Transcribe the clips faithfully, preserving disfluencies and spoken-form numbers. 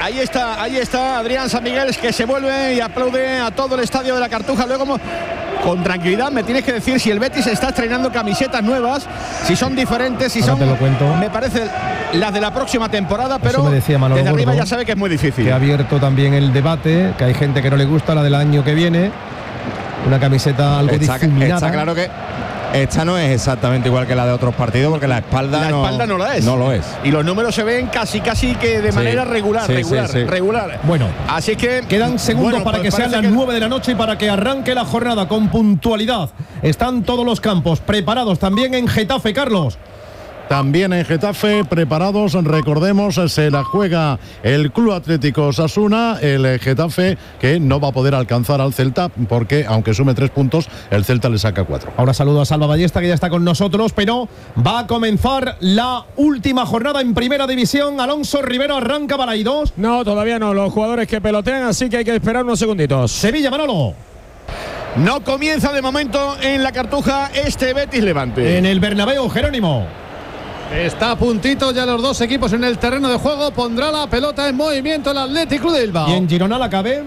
ahí está, ahí está Adrián San Miguel, que se vuelve y aplaude a todo el estadio de la Cartuja. Luego, con tranquilidad, me tienes que decir si el Betis está estrenando camisetas nuevas, si son diferentes, si Ahora son, te lo cuento. me parece, las de la próxima temporada, pero me decía Manolo desde arriba Gordo, ya sabe que es muy difícil. Que ha abierto también el debate, que hay gente que no le gusta la del año que viene, una camiseta algo está, difuminada. está claro que esta no es exactamente igual que la de otros partidos, porque la espalda, la no, espalda no la es. No lo es. Y los números se ven casi casi que de Sí, manera regular, sí, regular, sí, sí. regular. Bueno, así que quedan segundos bueno, para pues que sean parece las que nueve de la noche y para que arranque la jornada con puntualidad. Están todos los campos preparados también en Getafe, Carlos. También en Getafe, preparados, recordemos, se la juega el Club Atlético Osasuna, el Getafe, que no va a poder alcanzar al Celta, porque aunque sume tres puntos, el Celta le saca cuatro. Ahora saludo a Salva Ballesta, que ya está con nosotros, pero va a comenzar la última jornada en Primera División. Alonso Rivero, arranca Balaidos. No, todavía no, los jugadores que pelotean, así que hay que esperar unos segunditos. Sevilla, Manolo. no comienza de momento en la Cartuja este Betis Levante. En el Bernabéu, Jerónimo. Está a puntito ya los dos equipos en el terreno de juego. Pondrá la pelota en movimiento el Athletic Club de Bilbao. Y en Girona la cabe.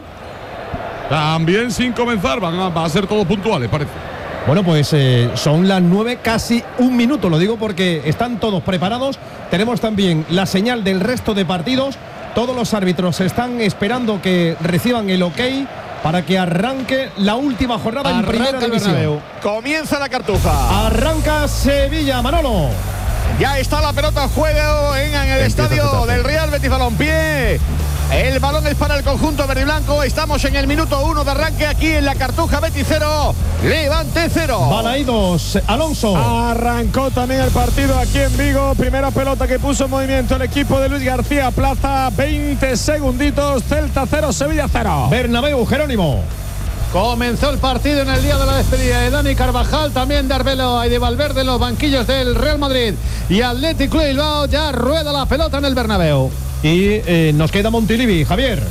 También sin comenzar, van a, va a ser todos puntuales, parece. Bueno, pues eh, son las nueve, casi un minuto, lo digo porque están todos preparados. Tenemos también la señal del resto de partidos. Todos los árbitros están esperando que reciban el ok para que arranque la última jornada Arranca en Primera el División. Bernabéu. Comienza la Cartuja. Arranca Sevilla, Manolo. Ya está la pelota en juego en, en el Empieza estadio Getafe. del Real Betis Balompié. El balón es para el conjunto verde y blanco. Estamos en el minuto uno de arranque aquí en la Cartuja. Betis cero, Levante cero. Balaídos, Alonso. Arrancó también el partido aquí en Vigo. Primera pelota que puso en movimiento el equipo de Luis García Plaza. veinte segunditos. Celta cero, Sevilla cero. Bernabéu, Jerónimo. Comenzó el partido en el día de la despedida de Dani Carvajal, también de Arbeloa y de Valverde en los banquillos del Real Madrid. Y Athletic Club de Bilbao ya rueda la pelota en el Bernabéu. Y eh, nos queda Montilivi, Javier.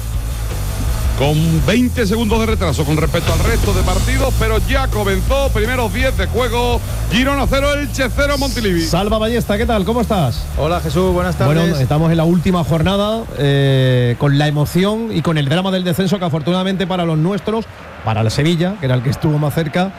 Con veinte segundos de retraso con respecto al resto de partidos, pero ya comenzó. Primeros diez de juego. Girona cero, Elche cero, Montilivi. Salva Ballesta, ¿qué tal? ¿Cómo estás? Hola Jesús, buenas tardes. Bueno, estamos en la última jornada eh, con la emoción y con el drama del descenso que afortunadamente para los nuestros, para el Sevilla, que era el que estuvo más cerca,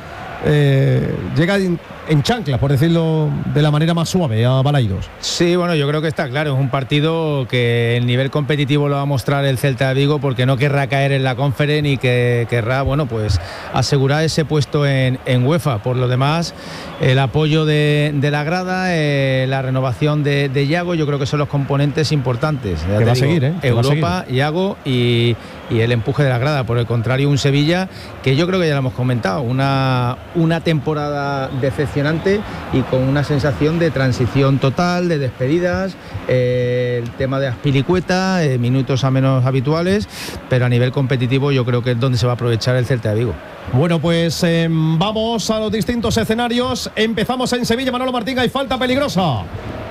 eh, llega en, en chanclas, por decirlo de la manera más suave, a Balaidos. Sí, bueno, yo creo que está claro, es un partido que el nivel competitivo lo va a mostrar el Celta de Vigo, porque no querrá caer en la Conference y que querrá, bueno, pues asegurar ese puesto en, en UEFA. Por lo demás, el apoyo de, de la grada, eh, la renovación de, de Iago, yo creo que son los componentes importantes. Ya Que te va a digo, seguir, ¿eh? Que va a Europa, seguir. Iago y, y el empuje de la grada. Por el contrario, un Sevilla que yo creo que ya lo hemos comentado, una, una temporada decepcionante y con una sensación de transición total, de despedidas, eh, el tema de Azpilicueta, eh, minutos a menos habituales, pero a nivel competitivo yo creo que es donde se va a aprovechar el Celta de Vigo. Bueno, pues eh, vamos a los distintos escenarios. Empezamos en Sevilla, Manolo Martín, hay falta peligrosa.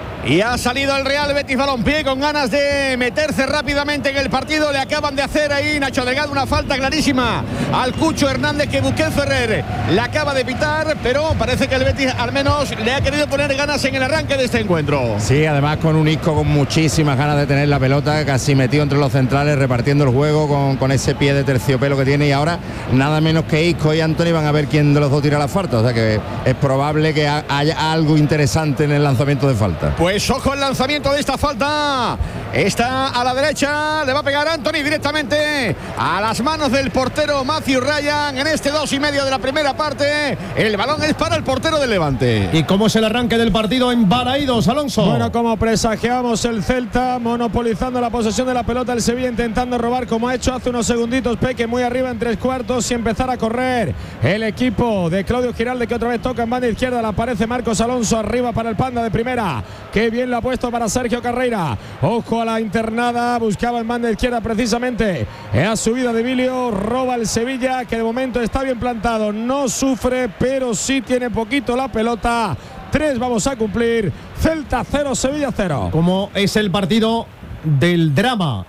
Y ha salido el Real Betis Balompié con ganas de meterse rápidamente en el partido. Le acaban de hacer ahí Nacho Delgado una falta clarísima al Cucho Hernández, que Busquets Ferrer la acaba de pitar, pero parece que el Betis al menos le ha querido poner ganas en el arranque de este encuentro. Sí, además con un Isco con muchísimas ganas de tener la pelota, casi metido entre los centrales, repartiendo el juego con, con ese pie de terciopelo que tiene, y ahora nada menos que Isco y Antony van a ver quién de los dos tira la falta, o sea que es probable que ha, haya algo interesante en el lanzamiento de falta. Pues ojo el lanzamiento de esta falta. Está a la derecha, le va a pegar Antony directamente a las manos del portero Matthew Ryan en este dos y medio de la primera parte. El balón es para el portero del Levante. ¿Y cómo es el arranque del partido en Balaidos, Alonso? Bueno, como presagiábamos, el Celta monopolizando la posesión de la pelota, el Sevilla intentando robar como ha hecho hace unos segunditos Peque, muy arriba en tres cuartos, y empezar a correr el equipo de Claudio Giralde, que otra vez toca en banda izquierda, le aparece Marcos Alonso arriba para el Panda de primera, que bien lo ha puesto para Sergio Carreira. Ojo a la internada, buscaba en banda izquierda precisamente a subida de Vilio, roba el Sevilla, que de momento está bien plantado, no sufre, pero sí tiene poquito la pelota. Tres vamos a cumplir. Celta cero, Sevilla cero. ¿Cómo es el partido del drama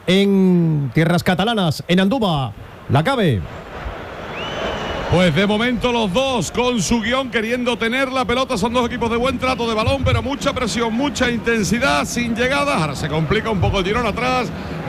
en tierras catalanas, en Andúba? La cabe. Pues de momento los dos con su guión queriendo tener la pelota. Son dos equipos de buen trato de balón, pero mucha presión, mucha intensidad, sin llegadas. Ahora se complica un poco el Girona atrás.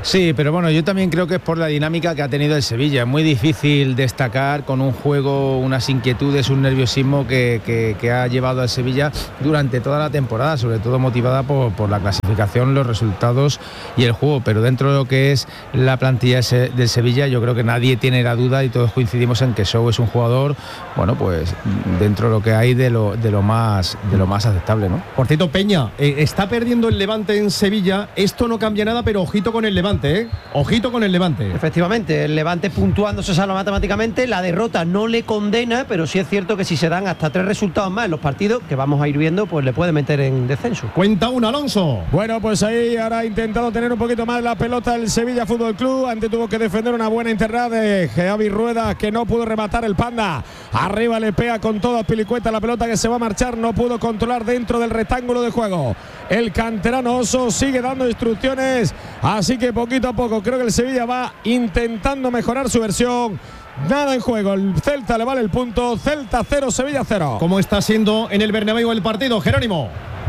Sí, pero bueno, yo también creo que es por la dinámica que ha tenido el Sevilla. Es muy difícil destacar con un juego, unas inquietudes, un nerviosismo que, que, que ha llevado al Sevilla durante toda la temporada, sobre todo motivada por, por la clasificación, los resultados y el juego. Pero dentro de lo que es la plantilla del Sevilla, yo creo que nadie tiene la duda y todos coincidimos en que Sou es un jugador, bueno, pues dentro de lo que hay de lo, de lo más de lo más aceptable, ¿no? Por cierto, Peña, eh, está perdiendo el Levante en Sevilla. Esto no cambia nada, pero ojito con el Levante, ¿eh? Ojito con el Levante. Efectivamente, el Levante puntuando se salva matemáticamente. La derrota no le condena, pero sí es cierto que si se dan hasta tres resultados más en los partidos que vamos a ir viendo, pues le puede meter en descenso. Cuenta un Alonso. Bueno, pues ahí ahora ha intentado tener un poquito más la pelota el Sevilla Fútbol Club. Antes tuvo que defender una buena internada de Javi Rueda, que no pudo rematar el Panda. Arriba le pega con toda Pilicueta la pelota que se va a marchar. No pudo controlar dentro del rectángulo de juego. El canterano Oso sigue dando instrucciones, así que poquito a poco creo que el Sevilla va intentando mejorar su versión. Nada en juego, el Celta le vale el punto. Celta cero, Sevilla cero. ¿Cómo está siendo en el Bernabéu el partido, Jerónimo?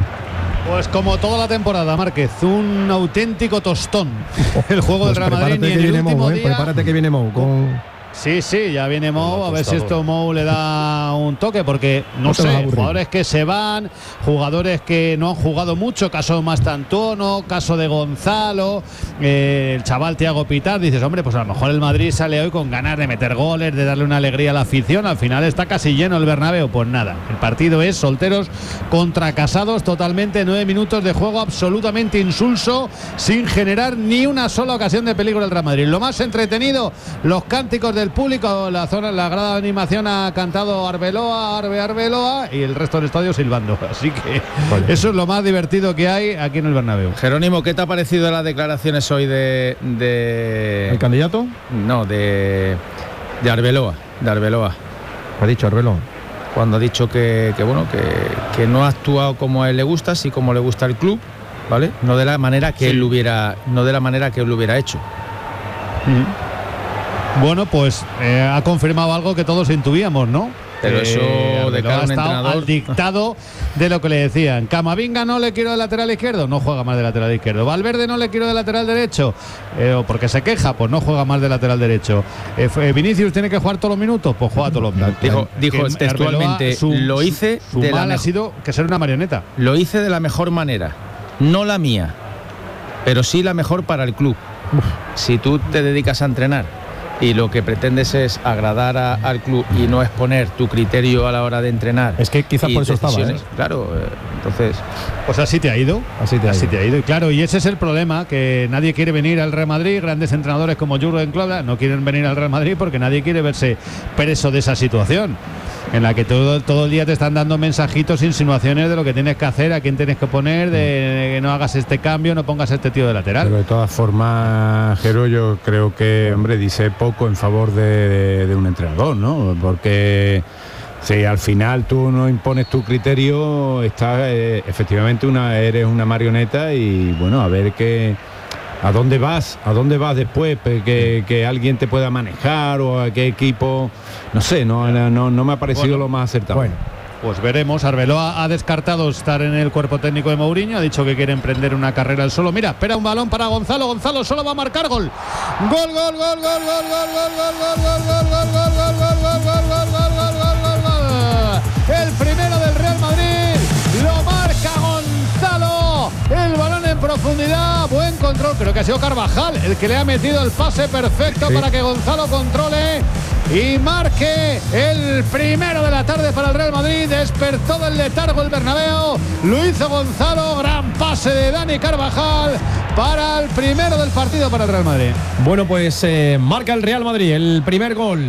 Pues como toda la temporada, Márquez, un auténtico tostón. El juego Pues del Real Madrid, prepárate ni que en el viene último Mou, ¿eh? día. Prepárate que viene Mou con... Sí, sí, ya viene Mou, a ver si esto Mou le da un toque, porque no, No te vas a sé, aburrir. jugadores que se van, jugadores que no han jugado mucho, caso de Mastantuono, caso de Gonzalo, eh, el chaval Thiago Pitar, dices, hombre, pues a lo mejor el Madrid sale hoy con ganas de meter goles, de darle una alegría a la afición, al final está casi lleno el Bernabéu, pues nada, el partido es solteros contra casados totalmente, nueve minutos de juego absolutamente insulso, sin generar ni una sola ocasión de peligro el Real Madrid. Lo más entretenido, los cánticos del público, la zona, la grada de animación ha cantado Arbeloa, Arbe, Arbeloa y el resto del estadio silbando. Así que Oye. eso es lo más divertido que hay aquí en el Bernabéu. Jerónimo, ¿qué te ha parecido las declaraciones hoy de, de ¿El candidato? No, de de Arbeloa, de Arbeloa. ¿Qué ha dicho Arbeloa? Cuando ha dicho que, que bueno, que, que no ha actuado como a él le gusta, sí como le gusta el club, ¿vale? No de la manera que sí. él lo hubiera, no de la manera que él lo hubiera hecho. Mm. Bueno, pues eh, ha confirmado algo que todos intuíamos, ¿no? Pero eso eh, de cada entrenador al dictado de lo que le decían. Camavinga no le quiero de lateral izquierdo, no juega más de lateral izquierdo. Valverde no le quiero de lateral derecho, eh, o porque se queja, pues no juega más de lateral derecho. Eh, Vinicius tiene que jugar todos los minutos, pues juega todos los minutos. Dijo, dijo que textualmente, su, lo hice su, su de mal la ha sido que ser una marioneta. Lo hice de la mejor manera, no la mía, pero sí la mejor para el club. Uf. Si tú te dedicas a entrenar y lo que pretendes es agradar a, al club y no exponer tu criterio a la hora de entrenar. Es que quizás por eso estaba, ¿eh? Claro, eh, entonces... Pues así te ha ido. Así te ha así ido. te ha ido. Y claro, y ese es el problema, que nadie quiere venir al Real Madrid. Grandes entrenadores como Jurgen Klopp no quieren venir al Real Madrid porque nadie quiere verse preso de esa situación, en la que todo, todo el día te están dando mensajitos, insinuaciones de lo que tienes que hacer, a quién tienes que poner, de que no hagas este cambio, no pongas este tío de lateral. Pero de todas formas, Jero, yo creo que, hombre, dice poco en favor de, de, de un entrenador, ¿no? Porque si al final tú no impones tu criterio, estás eh, efectivamente una, eres una marioneta y bueno, a ver qué... ¿A dónde vas? ¿A dónde vas después? Que, que alguien te pueda manejar o a qué equipo. No sé, no, no, no me ha parecido bueno, lo más acertado. Bueno, pues veremos. Arbeloa ha descartado estar en el cuerpo técnico de Mourinho, ha dicho que quiere emprender una carrera él solo. Mira, espera un balón para Gonzalo. Gonzalo solo va a marcar gol. Gol, gol, gol, gol, gol, gol, gol, gol, gol, gol, gol, gol, gol, gol, gol, gol, gol, gol, gol, gol. El primero del Real Madrid lo marca Gonzalo. El balón en profundidad, buen control, creo que ha sido Carvajal el que le ha metido el pase perfecto sí. para que Gonzalo controle y marque el primero de la tarde para el Real Madrid. Despertó del letargo el Bernabéu, lo hizo Gonzalo, gran pase de Dani Carvajal para el primero del partido para el Real Madrid. Bueno, pues eh, marca el Real Madrid el primer gol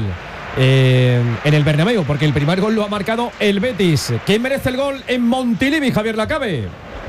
eh, en el Bernabéu, porque el primer gol lo ha marcado el Betis. ¿Quién merece el gol en Montilivi, Javier Lacabe?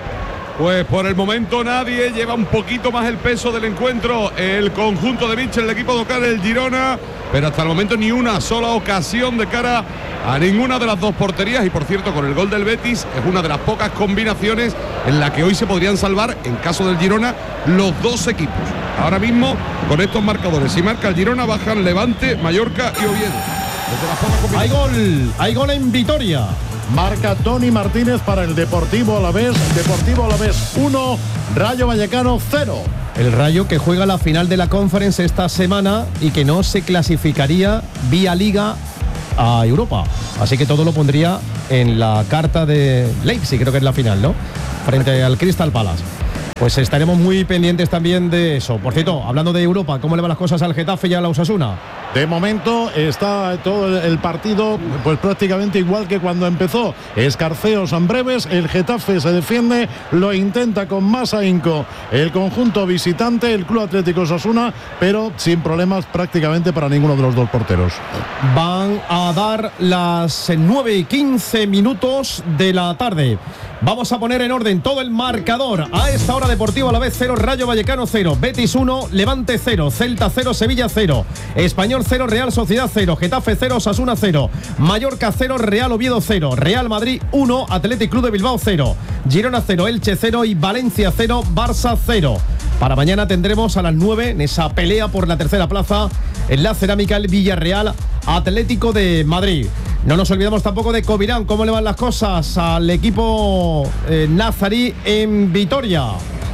Pues por el momento nadie, lleva un poquito más el peso del encuentro el conjunto de Mitchell, el equipo local, el Girona, pero hasta el momento ni una sola ocasión de cara a ninguna de las dos porterías. Y por cierto, con el gol del Betis es una de las pocas combinaciones en la que hoy se podrían salvar, en caso del Girona, los dos equipos. Ahora mismo con estos marcadores, si marca el Girona, bajan Levante, Mallorca y Oviedo. Hay gol, hay gol en Vitoria. Marca Tony Martínez para el Deportivo Alavés. Deportivo Alavés uno, Rayo Vallecano cero. El Rayo que juega la final de la Conference esta semana y que no se clasificaría vía Liga a Europa. Así que todo lo pondría en la carta de Leipzig, creo que es la final, ¿no? Frente al Crystal Palace. Pues estaremos muy pendientes también de eso. Por cierto, hablando de Europa, ¿cómo le van las cosas al Getafe y a la Osasuna? De momento está todo el partido pues prácticamente igual que cuando empezó. Escarceos en breves, el Getafe se defiende, lo intenta con más ahínco el conjunto visitante, el Club Atlético Osasuna, pero sin problemas prácticamente para ninguno de los dos porteros. Van a dar las nueve y quince minutos de la tarde. Vamos a poner en orden todo el marcador. A esta hora, Deportivo Alavés cero, Rayo Vallecano cero, Betis uno, Levante cero, Celta cero, Sevilla cero, Español cero, Real Sociedad cero, Getafe cero, Osasuna cero, Mallorca cero, Real Oviedo cero, Real Madrid uno, Athletic Club de Bilbao cero, Girona cero, Elche cero y Valencia cero, Barça cero. Para mañana tendremos a las nueve en esa pelea por la tercera plaza en la Cerámica el Villarreal Atlético de Madrid. No nos olvidamos tampoco de Covirán. ¿Cómo le van las cosas al equipo eh, nazarí en Vitoria?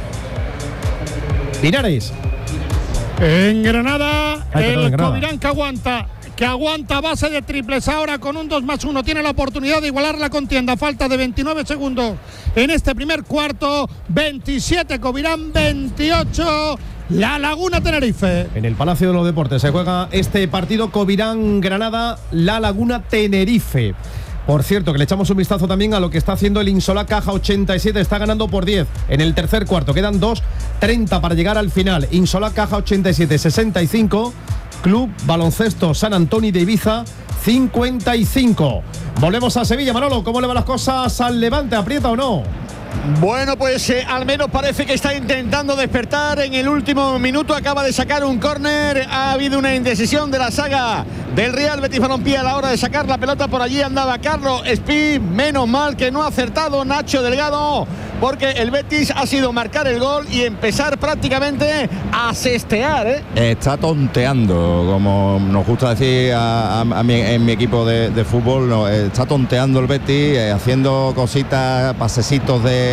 Linares. En Granada, Ay, perdón, el en Granada. Covirán que aguanta, que aguanta a base de triples ahora con un dos más uno. Tiene la oportunidad de igualar la contienda. Falta de veintinueve segundos en este primer cuarto. veintisiete Covirán, veintiocho La Laguna Tenerife. En el Palacio de los Deportes se juega este partido Covirán-Granada, La Laguna Tenerife. Por cierto, que le echamos un vistazo también a lo que está haciendo el Insolá Caja ochenta y siete. Está ganando por diez en el tercer cuarto. Quedan dos treinta para llegar al final. Insolá Caja ochenta y siete, sesenta y cinco. Club Baloncesto San Antonio de Ibiza cincuenta y cinco. Volvemos a Sevilla. Manolo, ¿cómo le van las cosas al Levante? ¿Aprieta o no? Bueno, pues eh, al menos parece que está intentando despertar en el último minuto. Acaba de sacar un córner. Ha habido una indecisión de la saga del Real Betis Balompié a la hora de sacar la pelota. Por allí andaba Carlos Espí. Menos mal que no ha acertado Nacho Delgado, porque el Betis ha sido marcar el gol y empezar prácticamente a sestear, ¿eh? Está tonteando, como nos gusta decir a, a, a mi, en mi equipo de, de fútbol. No, está tonteando el Betis, eh, haciendo cositas, pasecitos de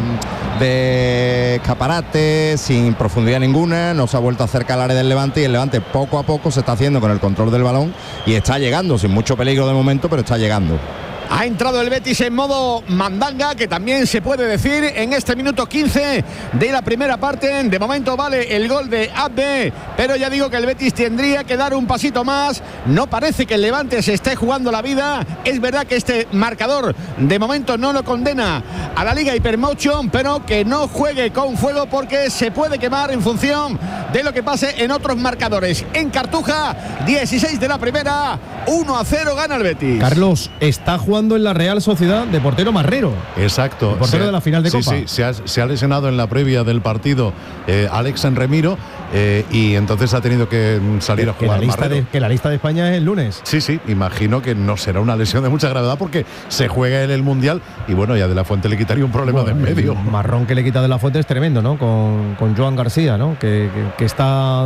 de escaparate sin profundidad ninguna. No se ha vuelto a acercar al área del Levante, y el Levante poco a poco se está haciendo con el control del balón y está llegando, sin mucho peligro de momento, pero está llegando. Ha entrado el Betis en modo mandanga, que también se puede decir en este minuto quince de la primera parte. De momento vale el gol de Abde, pero ya digo que el Betis tendría que dar un pasito más. No parece que el Levante se esté jugando la vida. Es verdad que este marcador de momento no lo condena a la Liga Hypermotion, pero que no juegue con fuego, porque se puede quemar en función de lo que pase en otros marcadores. En Cartuja, dieciséis de la primera, uno a cero gana el Betis. Carlos, está jugando en la Real Sociedad de portero Marrero. Exacto. El portero se, de la final de sí, Copa. Sí, se ha, se ha lesionado en la previa del partido eh, Alex Enremiro, eh, y entonces ha tenido que salir que, a jugar que la, lista de, que la lista de España es el lunes. Sí, sí, imagino que no será una lesión de mucha gravedad, porque se juega en el Mundial y bueno, ya De La Fuente le quitaría un problema bueno, de en medio. El marrón que le quita De La Fuente es tremendo, ¿no? Con, con Joan García, ¿no? Que, que, que está...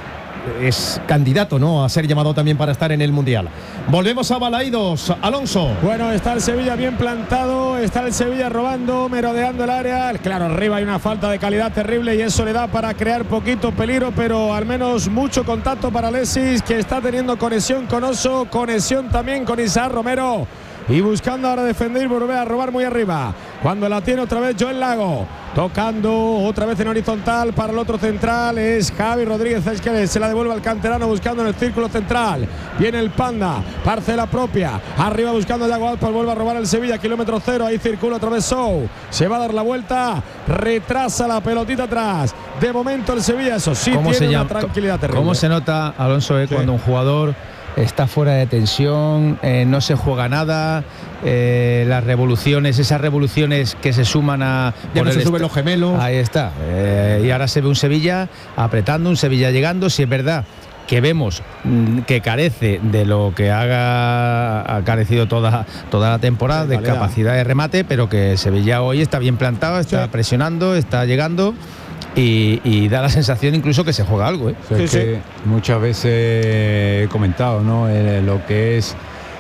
es candidato, ¿no?, a ser llamado también para estar en el Mundial. Volvemos a Balaídos, Alonso. Bueno, está el Sevilla bien plantado, está el Sevilla robando, merodeando el área. Claro, arriba hay una falta de calidad terrible y eso le da para crear poquito peligro, pero al menos mucho contacto para Alexis, que está teniendo conexión con Oso, conexión también con Isaac Romero. Y buscando ahora defender y volver a robar muy arriba. Cuando la tiene otra vez Joel Lago. Tocando otra vez en horizontal para el otro central. Es Javi Rodríguez. Es que se la devuelve al canterano buscando en el círculo central. Viene el Panda. Parcela propia. Arriba buscando Yago Alpas. Vuelve a robar el Sevilla. Kilómetro cero. Ahí circula otra vez Sou. Se va a dar la vuelta. Retrasa la pelotita atrás. De momento el Sevilla, eso sí, tiene se una llama? tranquilidad terrible. ¿Cómo se nota, Alonso, eh, sí. cuando un jugador está fuera de tensión, eh, no se juega nada, eh, las revoluciones, esas revoluciones que se suman a... Ya no se suben los gemelos. Ahí está. Eh, y ahora se ve un Sevilla apretando, un Sevilla llegando. Si es verdad que vemos mm, que carece de lo que haga, ha carecido toda, toda la temporada, de calidad, capacidad de remate, pero que Sevilla hoy está bien plantado, está sí. presionando, está llegando. Y, y da la sensación incluso que se juega algo, ¿eh? Sí, es sí. que muchas veces he comentado, ¿no? Eh, lo que es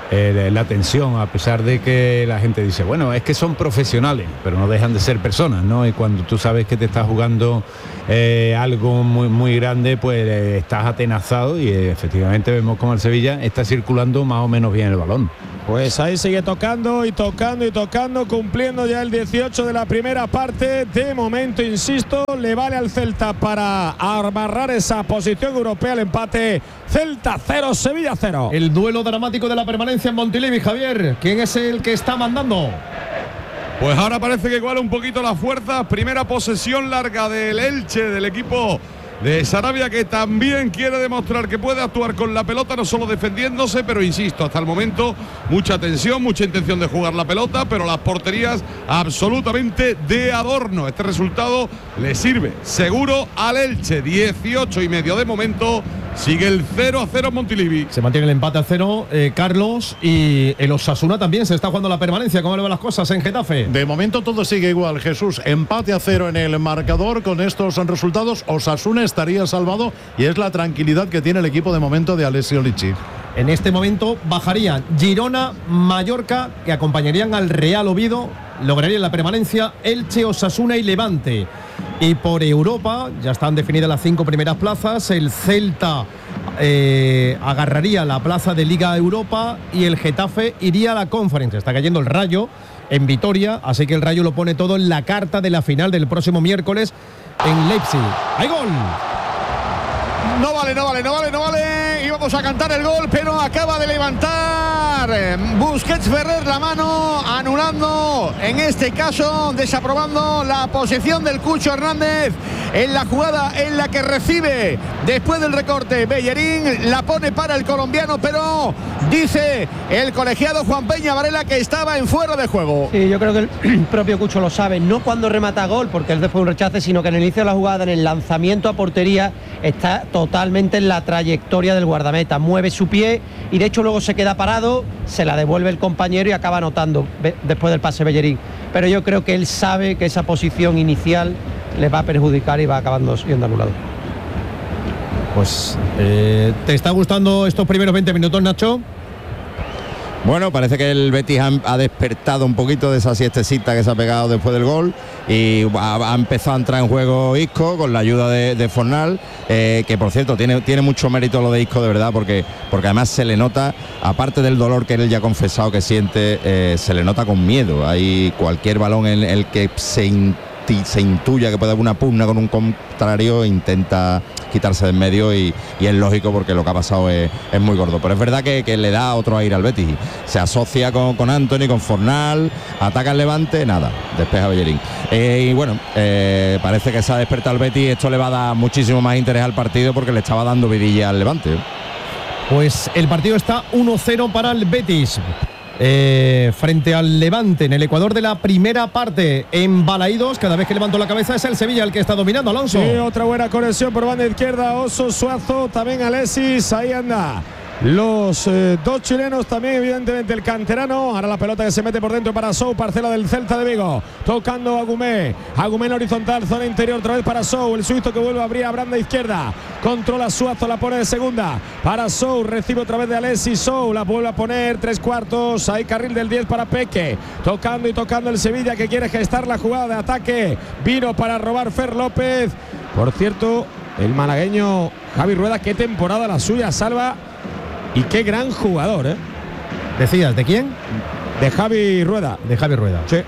eh, la tensión, a pesar de que la gente dice, bueno, es que son profesionales, pero no dejan de ser personas, ¿no? Y cuando tú sabes que te estás jugando eh, algo muy, muy grande, pues eh, estás atenazado y eh, efectivamente vemos como el Sevilla está circulando más o menos bien el balón. Pues ahí sigue tocando y tocando y tocando, cumpliendo ya el dieciocho de la primera parte. De momento, insisto, le vale al Celta para amarrar esa posición europea. El empate, Celta cero, Sevilla cero. El duelo dramático de la permanencia en Montilivi, Javier. ¿Quién es el que está mandando? Pues ahora parece que iguala un poquito las fuerzas. Primera posesión larga del Elche, del equipo de Sarabia, que también quiere demostrar que puede actuar con la pelota, no solo defendiéndose, pero insisto, hasta el momento mucha tensión, mucha intención de jugar la pelota, pero las porterías absolutamente de adorno. Este resultado le sirve seguro al Elche, dieciocho y medio de momento. Sigue el cero a cero Montilivi. Se mantiene el empate a cero, eh, Carlos, y el Osasuna también se está jugando la permanencia. ¿Cómo le van las cosas en Getafe? De momento todo sigue igual, Jesús. Empate a cero en el marcador. Con estos resultados, Osasuna estaría salvado y es la tranquilidad que tiene el equipo de momento de Alessio Lichi. En este momento bajarían Girona, Mallorca, que acompañarían al Real Oviedo, lograrían la permanencia Elche, Osasuna y Levante. Y por Europa ya están definidas las cinco primeras plazas. El Celta eh, agarraría la plaza de Liga Europa y el Getafe iría a la Conference. Está cayendo el Rayo en Vitoria, así que el Rayo lo pone todo en la carta de la final del próximo miércoles en Leipzig. ¡Hay gol! No vale, no vale, no vale, no vale. Íbamos a cantar el gol, pero acaba de levantar Busquets Ferrer la mano, anulando, en este caso desaprobando la posición del Cucho Hernández en la jugada en la que recibe después del recorte Bellerín, la pone para el colombiano, pero dice el colegiado Juan Peña Varela que estaba en fuera de juego. Sí, yo creo que el propio Cucho lo sabe, no cuando remata gol, porque es después de un rechace, sino que en el inicio de la jugada, en el lanzamiento a portería, está totalmente en la trayectoria del guardameta, mueve su pie y de hecho luego se queda parado, se la devuelve el compañero y acaba anotando después del pase Bellerín. Pero yo creo que él sabe que esa posición inicial le va a perjudicar y va acabando siendo anulado. Pues, eh, ¿te está gustando estos primeros veinte minutos, Nacho? Bueno, parece que el Betis ha, ha despertado un poquito de esa siestecita que se ha pegado después del gol y ha, ha empezado a entrar en juego Isco con la ayuda de, de Fornal, eh, que por cierto tiene, tiene mucho mérito lo de Isco de verdad, porque, porque además se le nota, aparte del dolor que él ya ha confesado que siente, eh, se le nota con miedo. Hay cualquier balón en el que se se intuya que puede haber una pugna con un contrario, intenta quitarse de en medio y, y es lógico porque lo que ha pasado es, es muy gordo, pero es verdad que, que le da otro aire al Betis, se asocia con, con Anthony, con Fornal, ataca el Levante, nada, despeja Bellerín, eh, y bueno, eh, parece que se ha despertado el Betis, esto le va a dar muchísimo más interés al partido porque le estaba dando vidilla al Levante. Pues el partido está uno cero para el Betis. Eh, frente al Levante en el Ecuador de la primera parte en Balaídos. Cada vez que levanto la cabeza es el Sevilla el que está dominando, Alonso. Sí, otra buena conexión por banda izquierda, Oso, Suazo, también Alexis, ahí anda los eh, dos chilenos, también evidentemente el canterano. Ahora la pelota que se mete por dentro para Sou, parcela del Celta de Vigo, tocando a Agumé, Agumé en horizontal, zona interior otra vez para Sou, el suizo que vuelve a abrir a banda izquierda, controla Suazo, la pone de segunda para Sou, recibe otra vez de Alexis, Sou la vuelve a poner tres cuartos, hay carril del diez para Peque, tocando y tocando el Sevilla que quiere gestar la jugada de ataque, vino para robar Fer López. Por cierto, el malagueño Javi Rueda, qué temporada la suya, salva. Y qué gran jugador, ¿eh? ¿Decías de quién? De Javi Rueda. De Javi Rueda. Sí.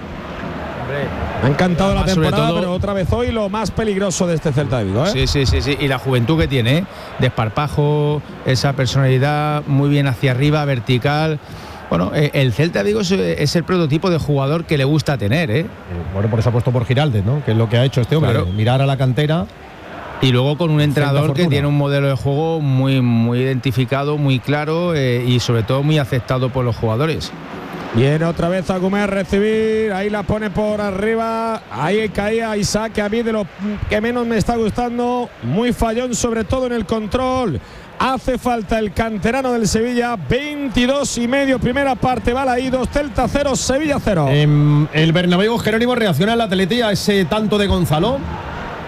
Me ha encantado la temporada, todo, pero otra vez hoy lo más peligroso de este Celta de Vigo, ¿eh? Sí, sí, sí, sí. Y la juventud que tiene, ¿eh? Desparpajo, esa personalidad muy bien hacia arriba, vertical. Bueno, eh, el Celta de Vigo es, es el prototipo de jugador que le gusta tener, ¿eh? Bueno, por eso ha puesto por Giraldez, ¿no? Que es lo que ha hecho este hombre, claro. Mirar a la cantera. Y luego con un entrenador que tiene un modelo de juego muy, muy identificado, muy claro eh, y sobre todo muy aceptado por los jugadores. Viene otra vez a Gómez a recibir, ahí la pone por arriba, ahí caía Isaac, que a mí de lo que menos me está gustando, muy fallón sobre todo en el control. Hace falta el canterano del Sevilla, veintidós y medio, primera parte, Balaídos, Celta cero, Sevilla cero. En el Bernabéu, Jerónimo, reacciona al Atleti a ese tanto de Gonzalo.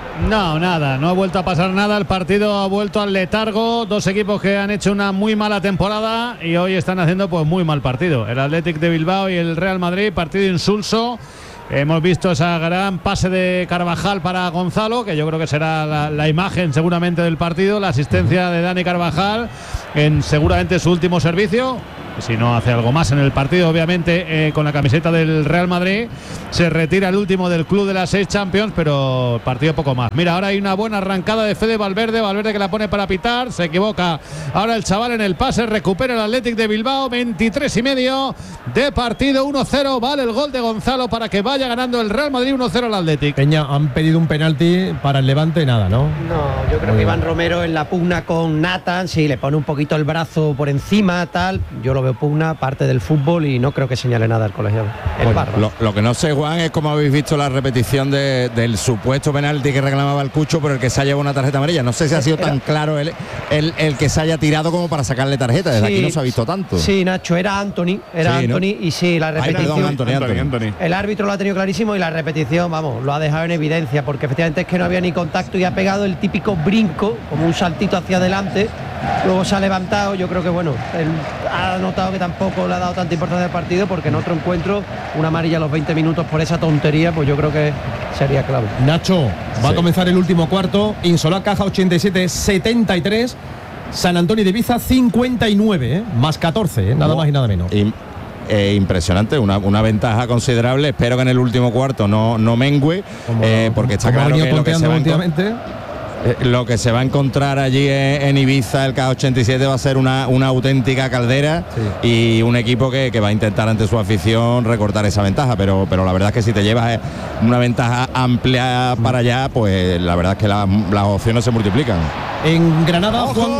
No, nada, no ha vuelto a pasar nada. El partido ha vuelto al letargo. Dos equipos que han hecho una muy mala temporada y hoy están haciendo pues muy mal partido. El Athletic de Bilbao y el Real Madrid, partido insulso. Hemos visto esa gran pase de Carvajal para Gonzalo, que yo creo que será la, la imagen seguramente del partido, la asistencia de Dani Carvajal en seguramente su último servicio. Si no hace algo más en el partido, obviamente, eh, con la camiseta del Real Madrid, se retira el último del club de las seis Champions, pero partido poco más. Mira, ahora hay una buena arrancada de Fede Valverde, Valverde que la pone para pitar, se equivoca. Ahora el chaval en el pase, recupera el Athletic de Bilbao, veintitrés y medio de partido, uno cero, vale el gol de Gonzalo para que vaya ganando el Real Madrid uno cero al Athletic. Peña, han pedido un penalti para el Levante, nada, ¿no? No, yo creo que Iván Romero en la pugna con Nathan, sí, le pone un poquito el brazo por encima, tal, yo lo veo pugna, parte del fútbol y no creo que señale nada el colegiado. El bueno, Barra. Lo, lo que no sé, Juan, es cómo habéis visto la repetición de, del supuesto penalti que reclamaba el Cucho por el que se ha llevado una tarjeta amarilla. No sé si ha sido Era, tan claro el, el, el que se haya tirado como para sacarle tarjeta. Desde sí, aquí no se ha visto tanto. Sí, Nacho, era Anthony, era sí, Anthony, ¿no? Y sí, la repetición. Ay, perdón, Anthony, Anthony, Anthony. El árbitro lo ha tenido clarísimo y la repetición, vamos, lo ha dejado en evidencia, porque efectivamente es que no había ni contacto y ha pegado el típico brinco, como un saltito hacia adelante. Luego se ha levantado, yo creo que bueno, él ha notado que tampoco le ha dado tanta importancia al partido, porque en otro encuentro, una amarilla a los veinte minutos por esa tontería, pues yo creo que sería clave. Nacho, va sí. a comenzar el último cuarto. Insolá Caja ochenta y siete setenta y tres, San Antonio de Ibiza cincuenta y nueve, ¿eh? Más catorce, ¿eh? Nada no. más y nada menos. Y Eh, impresionante, una, una ventaja considerable. Espero que en el último cuarto no, no mengue, como, eh, porque está claro que lo que, se va últimamente. Eh, lo que se va a encontrar allí en, en Ibiza, el K ochenta y siete, va a ser una, una auténtica caldera, sí. y un equipo que, que va a intentar ante su afición recortar esa ventaja, pero, pero la verdad es que si te llevas una ventaja amplia para allá, pues la verdad es que la, las opciones se multiplican. En Granada, Juan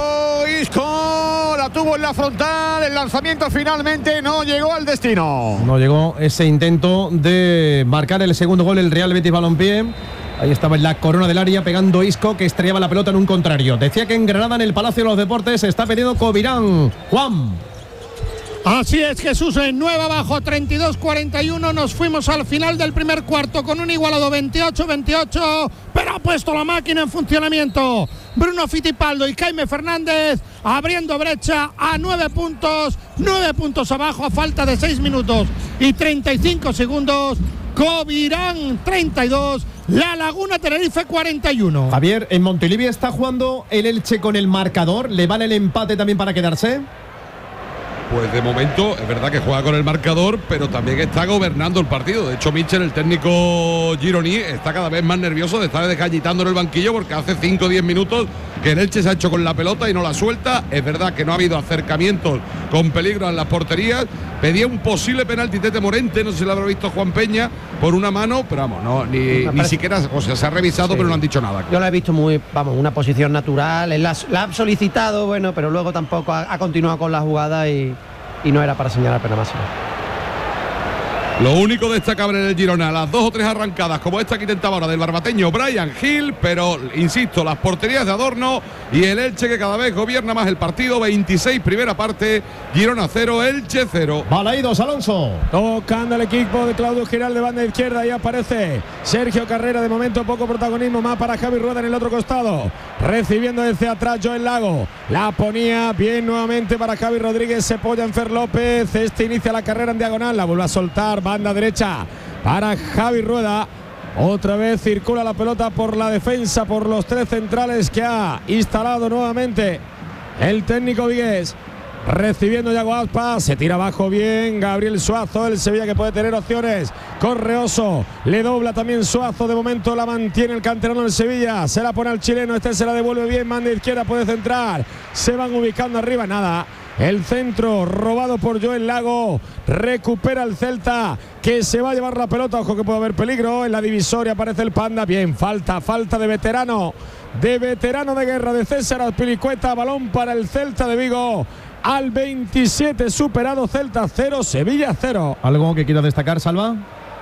Isco la tuvo en la frontal, el lanzamiento finalmente no llegó al destino. No llegó ese intento de marcar el segundo gol el Real Betis Balompié. Ahí estaba en la corona del área pegando Isco, que estrellaba la pelota en un contrario. Decía que en Granada, en el Palacio de los Deportes, se está pidiendo Covirán. Juan. Así es, Jesús, en nueve abajo, treinta y dos cuarenta y uno. Nos fuimos al final del primer cuarto con un igualado veintiocho veintiocho, pero ha puesto la máquina en funcionamiento Bruno Fittipaldo y Jaime Fernández, abriendo brecha a nueve puntos, nueve puntos abajo a falta de seis minutos y treinta y cinco segundos. Covirán treinta y dos, La Laguna Tenerife cuarenta y uno. Javier, en Montilivi está jugando el Elche con el marcador. ¿Le vale el empate también para quedarse? Pues de momento es verdad que juega con el marcador, pero también está gobernando el partido. De hecho, Michel, el técnico gironí, está cada vez más nervioso de estar desgallitando en el banquillo, porque hace cinco o diez minutos que el Elche se ha hecho con la pelota y no la suelta. Es verdad que no ha habido acercamientos con peligro en las porterías. Pedía un posible penalti Tete Morente, no sé si lo habrá visto Juan Peña, por una mano, pero vamos, no, ni, ni siquiera, o sea, se ha revisado, sí, pero no han dicho nada. Yo la he visto muy, vamos, una posición natural, él la, la ha solicitado, bueno, pero luego tampoco ha, ha continuado con la jugada y, y no era para señalar pena máxima. Lo único destacable en el Girona, las dos o tres arrancadas como esta que intentaba ahora del barbateño Brian Hill, pero insisto, las porterías de Adorno y el Elche, que cada vez gobierna más el partido. Veintiséis primera parte, Girona cero, Elche cero. Balaídos, Alonso. Tocando el equipo de Claudio Giral de banda izquierda, y aparece Sergio Carrera. De momento poco protagonismo, más para Javi Rueda en el otro costado, recibiendo desde atrás Joel Lago, la ponía bien nuevamente para Javi Rodríguez, se apoya en Fer López, este inicia la carrera en diagonal, la vuelve a soltar, banda derecha para Javi Rueda. Otra vez circula la pelota por la defensa, por los tres centrales que ha instalado nuevamente el técnico vigués. Recibiendo Yago Aspas, se tira abajo bien Gabriel Suazo, el Sevilla, que puede tener opciones. Correoso, le dobla también Suazo, de momento la mantiene el canterano del Sevilla, se la pone al chileno, este se la devuelve bien, manda izquierda, puede centrar, se van ubicando arriba, nada. El centro robado por Joel Lago, recupera el Celta, que se va a llevar la pelota. Ojo que puede haber peligro, en la divisoria aparece el Panda. Bien, falta, falta de veterano, de veterano de guerra de César Azpilicueta. Balón para el Celta de Vigo. Al veintisiete superado, Celta cero, Sevilla cero. ¿Algo que quiera destacar, Salva?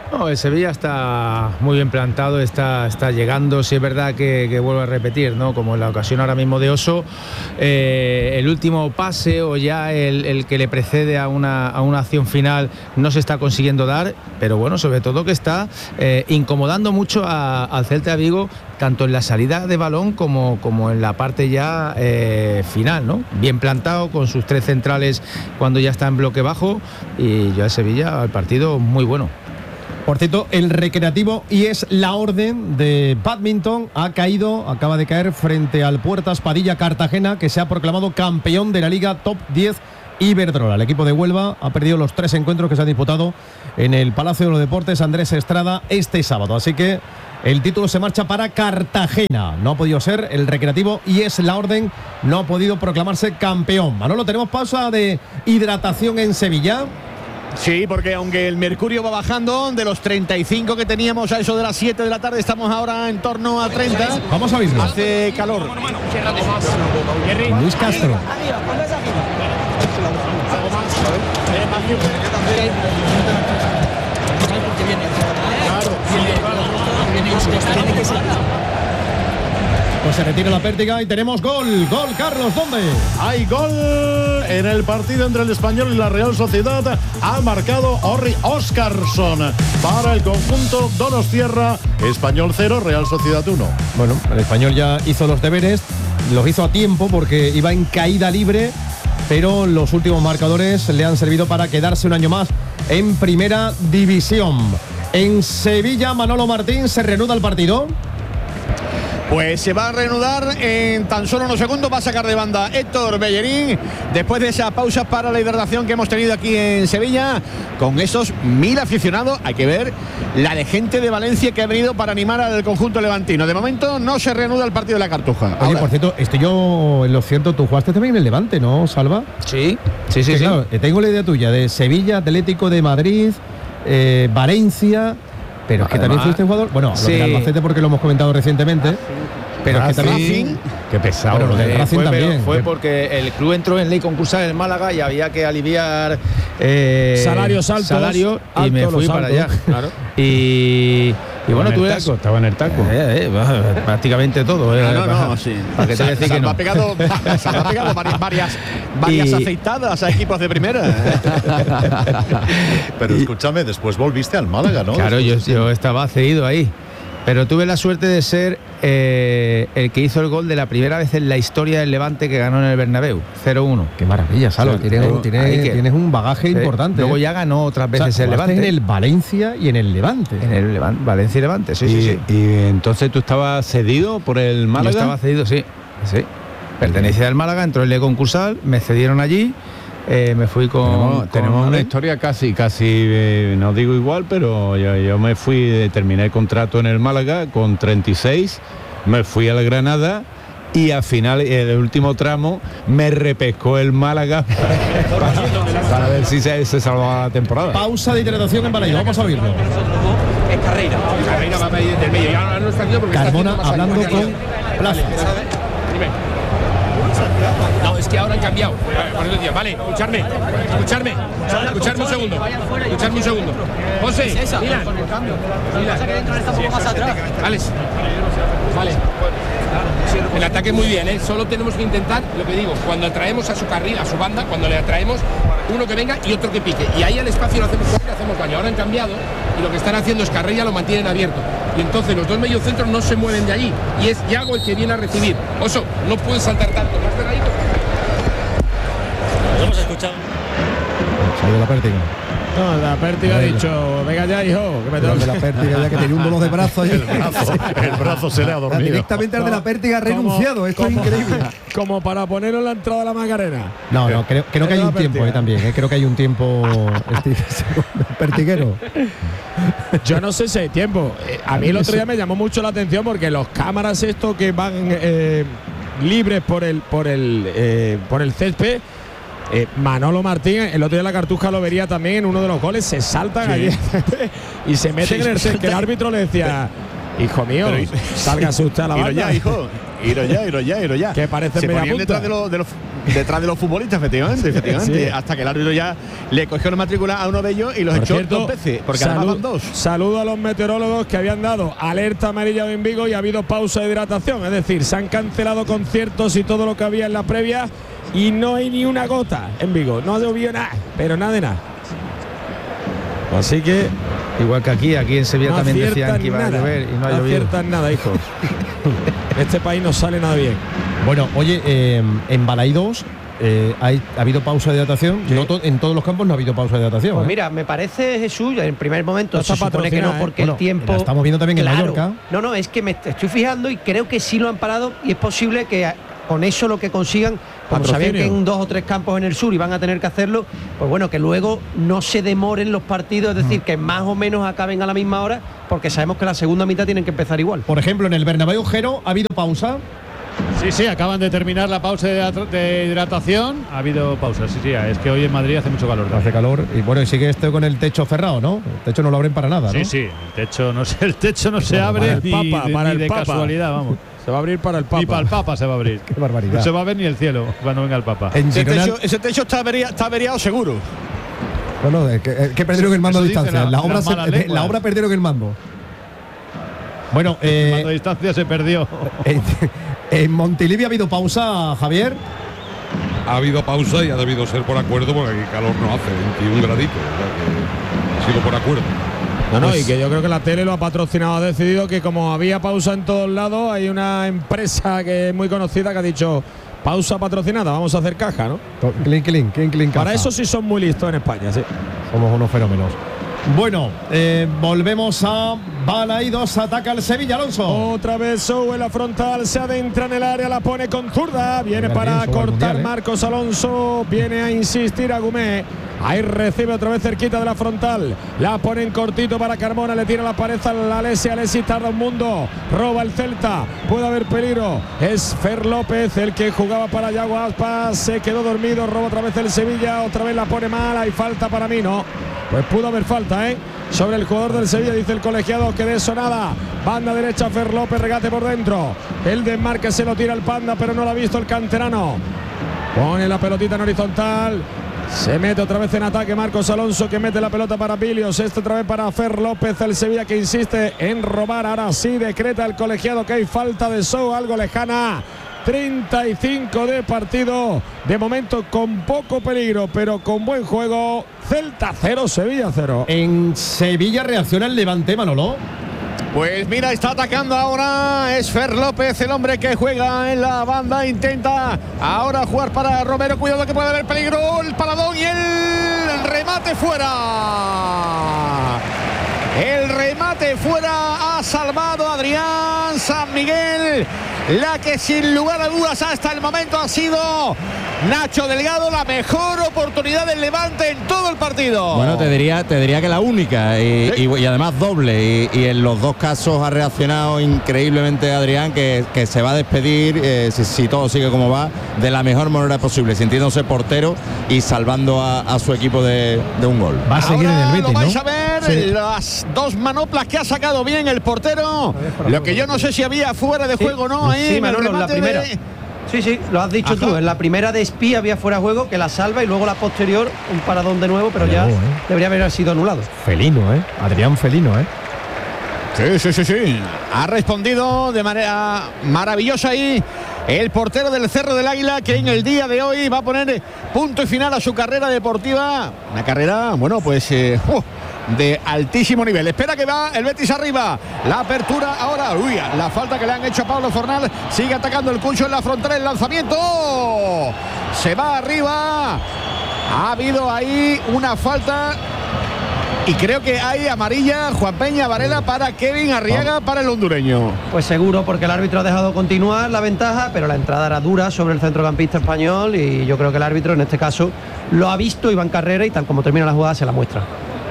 No, el Sevilla está muy bien plantado, está, está llegando. Sí es verdad que, que vuelvo a repetir, ¿no? Como en la ocasión ahora mismo de Oso, eh, el último pase o ya el, el que le precede a una, a una acción final no se está consiguiendo dar, pero bueno, sobre todo que está eh, incomodando mucho a, al Celta de Vigo, tanto en la salida de balón como, como en la parte ya eh, final, ¿no? Bien plantado con sus tres centrales cuando ya está en bloque bajo, y yo a Sevilla al partido muy bueno. Por cierto, el Recreativo y es la orden de bádminton ha caído, acaba de caer frente al Puertas Padilla Cartagena, que se ha proclamado campeón de la Liga Top diez Iberdrola. El equipo de Huelva ha perdido los tres encuentros que se han disputado en el Palacio de los Deportes Andrés Estrada este sábado. Así que el título se marcha para Cartagena. No ha podido ser el Recreativo y es la orden, no ha podido proclamarse campeón. Manolo, tenemos pausa de hidratación en Sevilla. Sí, porque aunque el mercurio va bajando, de los treinta y cinco que teníamos a eso de las siete de la tarde, estamos ahora en torno a treinta. Vamos a verlo. Hace calor. Luis Castro. Pues se retira la pértiga y tenemos gol. Gol, Carlos, ¿dónde? Hay gol en el partido entre el Español y la Real Sociedad. Ha marcado Orri Óscarsson para el conjunto donostiarra. Español cero, Real Sociedad uno. Bueno, el Español ya hizo los deberes, los hizo a tiempo porque iba en caída libre, pero los últimos marcadores le han servido para quedarse un año más en primera división. En Sevilla, Manolo Martín, se reanuda el partido. Pues se va a reanudar en tan solo unos segundos. Va a sacar de banda Héctor Bellerín después de esa pausa para la hidratación que hemos tenido aquí en Sevilla con esos mil aficionados. Hay que ver la de gente de Valencia que ha venido para animar al conjunto levantino. De momento no se reanuda el partido de la Cartuja. Oye, Ahora. por cierto, estoy yo en lo cierto, tú jugaste también en el Levante, ¿no, Salva? Sí, sí, sí, que, sí. Claro, tengo la idea tuya de Sevilla, Atlético de Madrid, eh, Valencia. Pero es que Además, también fuiste jugador. Bueno, sí. lo del Albacete porque lo hemos comentado recientemente. Pero es que también. Qué pesado. Bueno, lo del Eh, Racing fue, también. pero fue porque el club entró en ley concursal en Málaga y había que aliviar eh, Salarios altos, salario, y me altos fui los para altos. allá. Claro. Y, y bueno, tú eras. Estaba en el taco. Eh, eh, bah, prácticamente todo. Eh, No, no, para, no, sí. para que te voy a decir que Salva no. ha pegado, Salva ha pegado varias, varias, varias Y- aceitadas a equipos de primera. Pero escúchame, después volviste al Málaga, ¿no? Claro, yo, Después- yo estaba cedido ahí. Pero tuve la suerte de ser eh, el que hizo el gol de la primera vez en la historia del Levante que ganó en el Bernabéu, cero uno. Qué maravilla, Salva. Sí, Tienes, luego, tienes- ahí que- tienes un bagaje Sí. importante. Luego ¿eh? ya ganó otras O sea, veces el jugaste Levante. en el Valencia y en el Levante. En el Levante, Valencia y Levante, sí, y, sí, sí. y entonces tú estabas cedido por el Yo Málaga. estaba cedido, sí, sí. Pertenecía al Málaga, entró en ley concursal, me cedieron allí, eh, me fui con. Tenemos, con tenemos una Abel. historia casi, casi, eh, no digo igual, pero yo, yo me fui, eh, terminé el contrato en el Málaga con treinta y seis, me fui al Granada y al final, en el último tramo, me repescó el Málaga para, para ver si se, se salvaba la temporada. Pausa de hidratación en Balaído. Vamos a oírlo. Es Carreira. Carreira va a pedir del medio. Y ahora no está haciendo porque Carmona está haciendo hablando más con allá. Plaza. Dime. No, es que ahora han cambiado. Por eso decía, vale, escucharme, escucharme, escucharme un segundo, escucharme un segundo. José, Milan, Milan. Vale, vale. El ataque muy bien, ¿eh? Solo tenemos que intentar, lo que digo, cuando atraemos a su carril, a su banda, cuando le atraemos, uno que venga y otro que pique. Y ahí al espacio lo hacemos, le hacemos daño. Ahora han cambiado y lo que están haciendo es Carrilla lo mantienen abierto. Y entonces los dos mediocentros no se mueven de allí. Y es Yago el que viene a recibir. Oso, no puedes saltar tanto, más pegadito. Lo hemos escuchado. Salió la pértiga. No, la pértiga ha dicho, venga ya, hijo, que me Pero tengo de la pértiga ya que tenía un dolor de brazo. El brazo, el brazo se le ha dormido. Directamente al de la pértiga ha renunciado. Esto es increíble. Como para ponerlo en la entrada de la Macarena. No, no, creo, creo que hay Es un la tiempo pértiga. eh, también. eh, creo que hay un tiempo Steve, pertiguero. Yo no sé si hay tiempo. Eh, a mí el otro día me llamó mucho la atención porque los cámaras estos que van eh, libres por el por el eh, por el césped. Eh, Manolo Martín, el otro día la Cartuja lo vería también en uno de los goles, se saltan allí y se meten Sí, en el césped. Que el árbitro le decía, Hijo mío, Pero, sálgase usted a la banda. Iros ya, hijo. Iros ya, iros ya, iros ya. Que parece Se media ponían punta. detrás de los, de los detrás de los futbolistas, efectivamente, efectivamente. Sí. Hasta que el árbitro ya le cogió la matrícula a uno de ellos y los Por echó cierto, dos veces, porque salud- además van dos. Saludo a los meteorólogos que habían dado alerta amarilla en Vigo y ha habido pausa de hidratación. Es decir, se han cancelado conciertos y todo lo que había en la previa y no hay ni una gota en Vigo. No ha llovido nada, pero nada de nada. Así que igual que aquí, aquí en Sevilla no también decían aciertan que iba nada, a llover y no ha no llovido. aciertan nada, hijos. Este país no sale nada bien. Bueno, oye, eh, en Balaidos eh, hay, ha habido pausa de hidratación. No to- en todos los campos no ha habido pausa de hidratación. Pues ¿eh? mira, me parece, Jesús, en primer momento No se está supone que no, patrocinada, ¿eh? porque Bueno, el tiempo. la estamos viendo también en Claro. Mallorca. No, no, es que me estoy fijando y creo que sí lo han parado y es posible que a- con eso lo que consigan, como sabían que en dos o tres campos en el sur iban a tener que hacerlo, pues bueno, que luego no se demoren los partidos, es decir, que más o menos acaben a la misma hora, porque sabemos que la segunda mitad tienen que empezar igual. Por ejemplo, en el Bernabéu Jero ha habido pausa. Sí, sí, acaban de terminar la pausa de, hidrat- de hidratación. Ha habido pausa, sí, sí. Es que hoy en Madrid hace mucho calor. Hace calor y bueno, y sigue esto con el techo cerrado, ¿no? El techo no lo abren para nada, Sí, ¿no? sí. El techo no, se- el techo no se Bueno, abre para el ni, Papa, de- para ni el de Papa. casualidad, vamos. Se va a abrir para el Papa. Ni para el Papa se va a abrir. Qué barbaridad. No se va a ver ni el cielo cuando venga el Papa. En Ese Girona, techo, ese techo está, avería- está averiado seguro. bueno, es que, es que perdieron el mando a Eso dicen distancia. la- La obra, las se- malas lenguas. la obra perdieron el mando. Bueno, El eh, mando de distancia se perdió. en, en Montilivi ha habido pausa, Javier. Ha habido pausa y ha debido ser por acuerdo porque aquí calor no hace, veintiún graditos. O sea que ha sido por acuerdo. No, no, Pues- y que yo creo que la tele lo ha patrocinado, ha decidido que como había pausa en todos lados, hay una empresa que es muy conocida que ha dicho pausa patrocinada, vamos a hacer caja, ¿no? Clink, clink, clink, clink, Para caja. eso sí son muy listos en España, sí. Somos unos fenómenos. Bueno, eh, volvemos a Balaidos, ataca el Sevilla, Alonso. Otra vez Sou en la frontal, se adentra en el área, la pone con zurda, viene Bien, para bien, Sou al cortar Mundial, ¿eh? Marcos Alonso, viene a insistir a Gumé. Ahí recibe otra vez cerquita de la frontal. La pone en cortito para Carmona. Le tira la pared a Alessi. Alessi tarda un mundo. Roba el Celta. Puede haber peligro. Es Fer López el que jugaba para Yago Aspas. Se quedó dormido. Roba otra vez el Sevilla. Otra vez la pone mal. Hay falta para mí, ¿no? Pues pudo haber falta, ¿eh? Sobre el jugador del Sevilla, dice el colegiado que de eso nada. Banda derecha, Fer López, regate por dentro. El desmarque se lo tira el Panda, pero no lo ha visto el canterano. Pone la pelotita en horizontal. Se mete otra vez en ataque Marcos Alonso, que mete la pelota para Bilios. Esto otra vez para Fer López, el Sevilla que insiste en robar. Ahora sí decreta el colegiado que hay falta de Sou, algo lejana. treinta y cinco de partido. De momento con poco peligro, pero con buen juego. Celta cero, Sevilla cero. En Sevilla reacciona el Levante, Manolo. Pues mira, está atacando ahora. Es Fer López, el hombre que juega en la banda. Intenta ahora jugar para Romero. Cuidado que puede haber peligro. El paladón y el remate fuera. El remate fuera. Ha salvado Adrián San Miguel. La que sin lugar a dudas hasta el momento ha sido Nacho Delgado, la mejor oportunidad del Levante en todo el partido. Bueno, te diría, te diría que la única y, Sí. y- y además doble y, y en los dos casos ha reaccionado increíblemente Adrián, que, que se va a despedir, eh, si, si todo sigue como va, de la mejor manera posible, sintiéndose portero y salvando a, a su equipo de, de un gol. Va a seguir en el Ahora Betis, lo vais ¿no? a ver, Sí. las dos manoplas que ha sacado bien el portero. Lo que yo no sé si había fuera de Sí. juego o no ahí Sí, en el Manolo, la remate primera. de- Sí, sí, lo has dicho Ajá. tú. En la primera de Espí había fuera de juego, que la salva, y luego la posterior, un paradón de nuevo, pero ya Luego, ¿eh? debería haber sido anulado. Felino, ¿eh? Adrián Felino, ¿eh? Sí, sí, sí, sí. Ha respondido de manera maravillosa ahí el portero del Cerro del Águila, que en el día de hoy va a poner punto y final a su carrera deportiva. Una carrera, bueno, pues eh, uh, de altísimo nivel. Espera que va el Betis arriba. La apertura ahora. Uy, la falta que le han hecho a Pablo Fornal. Sigue atacando el Cucho en la frontera. El lanzamiento. Se va arriba. Ha habido ahí una falta. Y creo que hay amarilla, Juan Peña Varela, para Kevin Arriaga, para el hondureño. Pues seguro, porque el árbitro ha dejado continuar la ventaja, pero la entrada era dura sobre el centrocampista español y yo creo que el árbitro en este caso lo ha visto, Iván Carrera, y tal como termina la jugada se la muestra.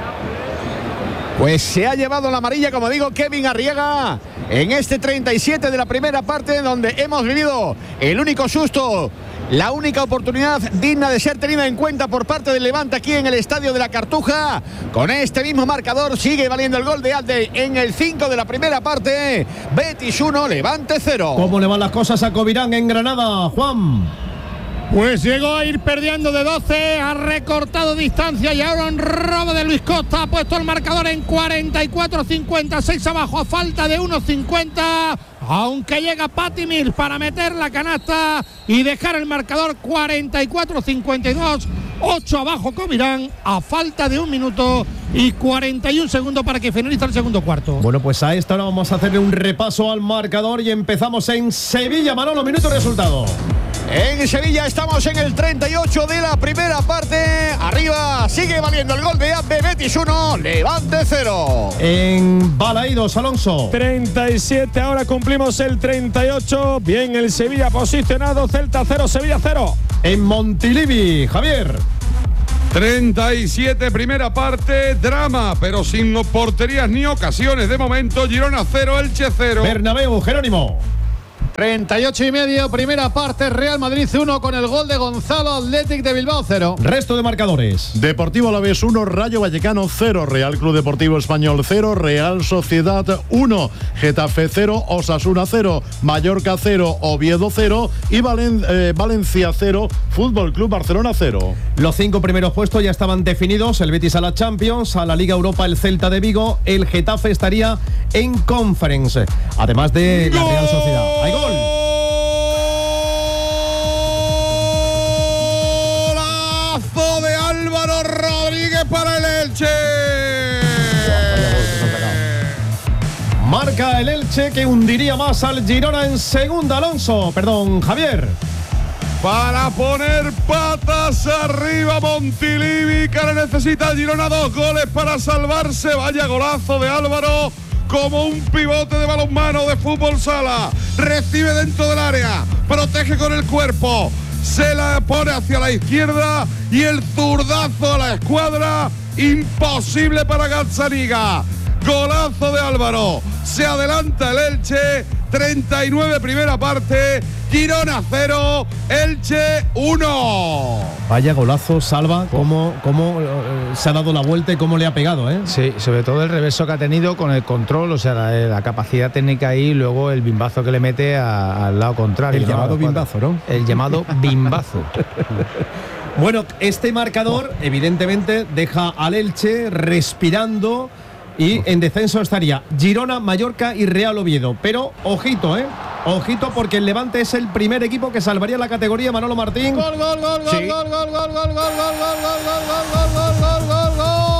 Pues se ha llevado la amarilla, como digo, Kevin Arriaga en este treinta y siete de la primera parte, donde hemos vivido el único susto La única oportunidad digna de ser tenida en cuenta por parte del Levante aquí en el Estadio de la Cartuja. Con este mismo marcador sigue valiendo el gol de Alde en el cinco de la primera parte. Betis uno, Levante cero. ¿Cómo le van las cosas a Covirán en Granada, Juan? Pues llegó a ir perdiendo de doce, ha recortado distancia y ahora un robo de Luis Costa ha puesto el marcador en cuarenta y cuatro cincuenta y seis abajo a falta de uno cincuenta, aunque llega Pati Mir para meter la canasta y dejar el marcador cuarenta y cuatro cincuenta y dos, ocho abajo Covirán a falta de un minuto y cuarenta y un segundos para que finalice el segundo cuarto. Bueno, pues a esta hora vamos a hacerle un repaso al marcador y empezamos en Sevilla. Manolo, minuto y resultado. En Sevilla estamos en el treinta y ocho de la primera parte. Arriba sigue valiendo el gol de Abbe. Betis uno, Levante cero. En Balaídos, Alonso. treinta y siete, ahora cumplimos el treinta y ocho. Bien el Sevilla posicionado. Celta cero, Sevilla cero. En Montilivi, Javier. treinta y siete, primera parte, drama, pero sin porterías ni ocasiones de momento. Girona cero, Elche cero. Bernabéu, Jerónimo. treinta y ocho y medio, primera parte, Real Madrid uno con el gol de Gonzalo, Athletic de Bilbao cero. Resto de marcadores. Deportivo Alavés uno, Rayo Vallecano cero, Real Club Deportivo Español cero, Real Sociedad uno, Getafe cero, Osasuna cero, Mallorca cero, Oviedo cero y Valen, eh, Valencia cero, Fútbol Club Barcelona cero. Los cinco primeros puestos ya estaban definidos, el Betis a la Champions, a la Liga Europa el Celta de Vigo, el Getafe estaría en Conference, además de la Real Sociedad. ¡Hay gol! ¡Golazo de Álvaro Rodríguez para el Elche! Marca el Elche que hundiría más al Girona en segunda, Alonso. Perdón, Javier. Para poner patas arriba Montilivi, que ahora necesita el Girona dos goles para salvarse. Vaya golazo de Álvaro, como un pivote de balonmano de fútbol sala. Recibe dentro del área, protege con el cuerpo, se la pone hacia la izquierda y el zurdazo a la escuadra. Imposible para Gazzaniga. Golazo de Álvaro. Se adelanta el Elche. treinta y nueve primera parte. Girona cero, Elche uno. Vaya golazo, Salva, cómo, cómo eh, se ha dado la vuelta y cómo le ha pegado, ¿eh? Sí, sobre todo el reverso que ha tenido con el control, o sea, la, la capacidad técnica ahí, y luego el bimbazo que le mete a, al lado contrario. El ¿no? llamado bimbazo, ¿no? El llamado bimbazo. Bueno, este marcador evidentemente deja al Elche respirando y en descenso estaría Girona, Mallorca y Real Oviedo. Pero ojito, ¿eh? Ojito, porque el Levante es el primer equipo que salvaría la categoría. Manolo Martín. Gol, gol, gol, gol, Sí. gol, gol, gol, gol, gol, gol, gol, gol, gol, gol, gol, gol,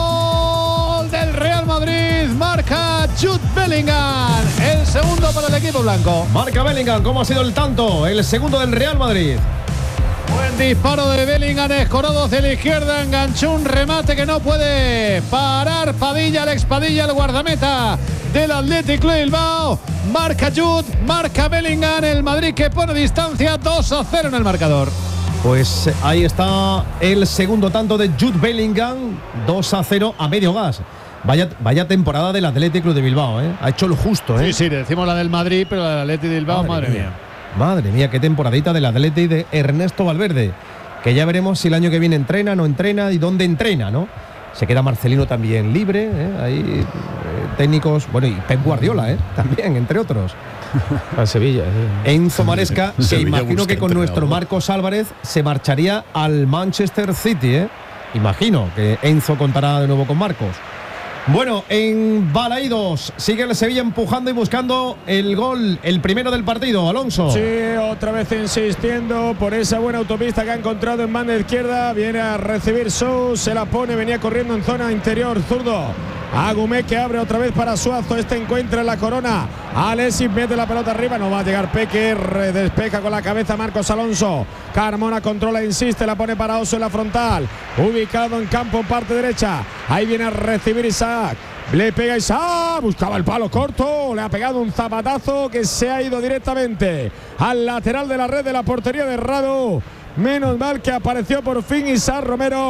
gol, gol del Real Madrid. Marca Jude Bellingham. El segundo para el equipo blanco. Marca Bellingham, ¿cómo ha sido el tanto? El segundo del Real Madrid. Buen disparo de Bellingham, escorado hacia la izquierda, enganchó un remate que no puede parar Padilla, Alex Padilla, el guardameta del Athletic Club Bilbao. Marca Jude, marca Bellingham, el Madrid que pone distancia dos a cero en el marcador. Pues ahí está el segundo tanto de Jude Bellingham, dos a cero a medio gas. Vaya, vaya temporada del Athletic Club de Bilbao, ¿eh? Ha hecho lo justo, ¿eh? Sí, sí, decimos la del Madrid, pero la del Athletic de Bilbao, madre, madre mía. mía. Madre mía, qué temporadita del Athletic de Ernesto Valverde. Que ya veremos si el año que viene entrena, no entrena y dónde entrena, ¿no? Se queda Marcelino también libre, ¿eh? Hay eh, técnicos, bueno, y Pep Guardiola, ¿eh? También, entre otros. A Sevilla. Sí. Enzo Maresca, que Sevilla imagino que con nuestro entrenador. Marcos Álvarez se marcharía al Manchester City, ¿eh? Imagino que Enzo contará de nuevo con Marcos. Bueno, en Balaídos sigue el Sevilla empujando y buscando el gol, el primero del partido, Alonso. Sí, otra vez insistiendo por esa buena autopista que ha encontrado en banda izquierda. Viene a recibir Sou, se la pone, venía corriendo en zona interior, zurdo. Agumé que abre otra vez para Suazo. Este encuentra en la corona. Alexis mete la pelota arriba. No va a llegar Peque. Despeja con la cabeza Marcos Alonso. Carmona controla, insiste. La pone para Oso en la frontal. Ubicado en campo, parte derecha. Ahí viene a recibir Isaac. Le pega Isaac. Buscaba el palo corto. Le ha pegado un zapatazo que se ha ido directamente al lateral de la red de la portería de Rado. Menos mal que apareció por fin Isaac Romero.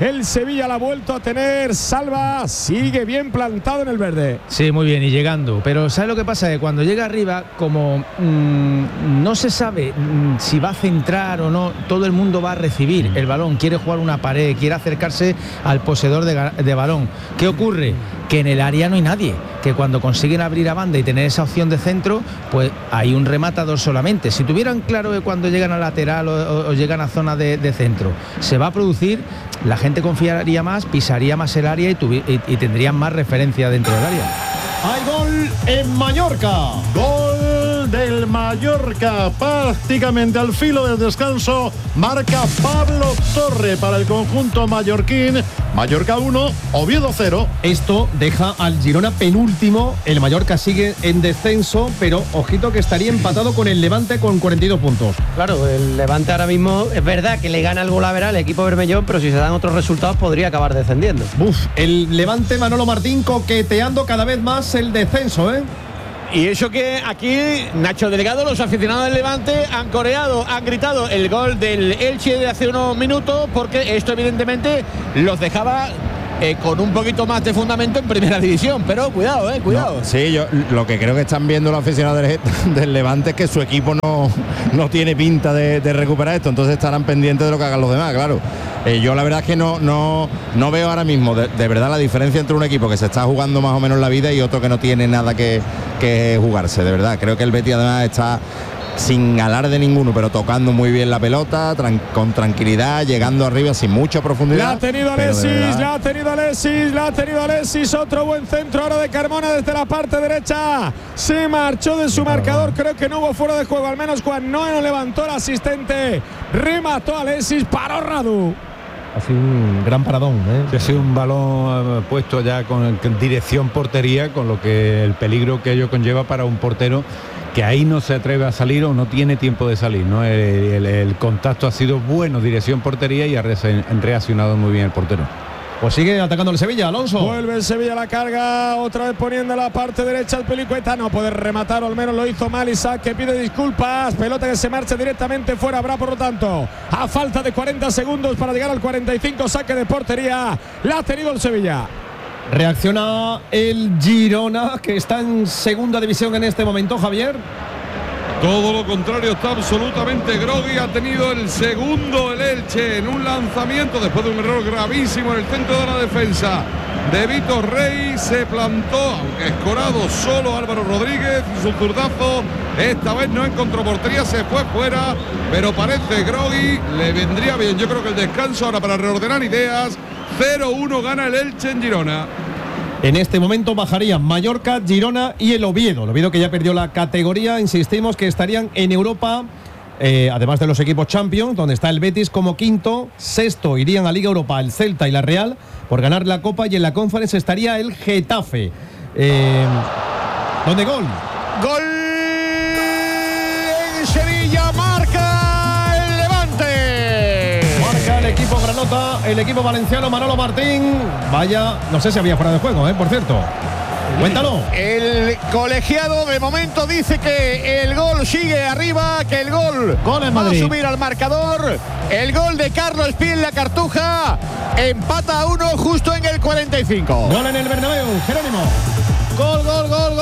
El Sevilla la ha vuelto a tener. Salva, sigue bien plantado en el verde. Sí, muy bien, y llegando. Pero ¿sabes lo que pasa? Que cuando llega arriba, como mmm, no se sabe mmm, si va a centrar o no, todo el mundo va a recibir el balón. Quiere jugar una pared, quiere acercarse al poseedor de, de balón. ¿Qué ocurre? Que en el área no hay nadie. Que cuando consiguen abrir a banda y tener esa opción de centro, pues hay un rematador solamente. Si tuvieran claro que cuando llegan a lateral o, o, o llegan a zona de, de centro se va a producir, la gente confiaría más, pisaría más el área y, tuvi, y, y tendrían más referencia dentro del área. Hay gol en Mallorca. Gol del Mallorca, prácticamente al filo del descanso. Marca Pablo Torre para el conjunto mallorquín. Mallorca uno, Oviedo cero. Esto deja al Girona penúltimo. El Mallorca sigue en descenso, pero ojito que estaría empatado con el Levante con cuarenta y dos puntos. Claro, el Levante ahora mismo es verdad que le gana el Golaveral al equipo bermellón, pero si se dan otros resultados podría acabar descendiendo. Uf, el Levante, Manolo Martín coqueteando cada vez más el descenso, ¿eh? Y eso que aquí, Nacho Delgado, los aficionados del Levante han coreado, han gritado el gol del Elche de hace unos minutos, porque esto evidentemente los dejaba eh, con un poquito más de fundamento en primera división. Pero cuidado, eh, cuidado. No, sí, yo lo que creo que están viendo los aficionados del, del Levante es que su equipo no, no tiene pinta de, de recuperar esto, entonces estarán pendientes de lo que hagan los demás, claro. Eh, yo la verdad es que no, no, no veo ahora mismo de, de verdad la diferencia entre un equipo que se está jugando más o menos la vida y otro que no tiene nada que, que jugarse, de verdad. Creo que el Betis además está sin alarde ninguno, pero tocando muy bien la pelota, tran con tranquilidad, llegando arriba sin mucha profundidad. La ha tenido Alexis, la ha tenido Alexis, la ha tenido Alexis, otro buen centro ahora de Carmona desde la parte derecha. Se marchó de su marcador, creo que no hubo fuera de juego, al menos cuando no levantó el asistente. Remató Alexis, paró Radu. Ha sido un gran paradón, ¿eh? Ha sido un balón eh, puesto ya con, con dirección portería, con lo que el peligro que ello conlleva para un portero que ahí no se atreve a salir o no tiene tiempo de salir, ¿no? El, el, el contacto ha sido bueno, dirección portería, y ha reaccionado muy bien el portero. Pues sigue atacando el Sevilla, Alonso. Vuelve el Sevilla a la carga, otra vez poniendo la parte derecha el Pelicueta. No puede rematar, o al menos lo hizo mal Isaac, que pide disculpas. Pelota que se marcha directamente fuera. Habrá, por lo tanto, a falta de cuarenta segundos para llegar al cuarenta y cinco, saque de portería. La ha tenido el Sevilla. Reacciona el Girona, que está en segunda división en este momento, Javier. Todo lo contrario, está absolutamente groggy. Ha tenido el segundo el Elche en un lanzamiento después de un error gravísimo en el centro de la defensa de Vitor Rey. Se plantó, aunque escorado, solo Álvaro Rodríguez y su zurdazo. Esta vez no encontró portería, se fue fuera, pero parece groggy. Le vendría bien, yo creo que el descanso ahora para reordenar ideas. cero uno gana el Elche en Girona. En este momento bajarían Mallorca, Girona y el Oviedo. El Oviedo, que ya perdió la categoría, insistimos que estarían en Europa, eh, además de los equipos Champions, donde está el Betis como quinto. Sexto irían a Liga Europa el Celta y la Real por ganar la Copa, y en la Conference estaría el Getafe. Eh, ¿Dónde gol? Gol en Sevilla, marca el Levante. Marca el equipo granota, el equipo valenciano, Manolo Martín. Vaya, no sé si había fuera de juego, ¿eh? Por cierto. Cuéntalo. El colegiado de momento dice que el gol sigue arriba, que el gol, gol en va Madrid. a subir al marcador. El gol de Carlos Pi en la Cartuja. Empata a uno justo en el cuarenta y cinco. Gol en el Bernabéu, Jerónimo. Gol, gol, gol, gol.